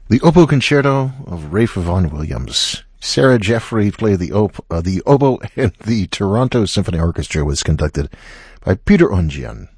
The Oboe Concerto of Ralph Vaughan Williams. Sarah Jeffrey played the oboe, and the Toronto Symphony Orchestra was conducted by Peter Ongian.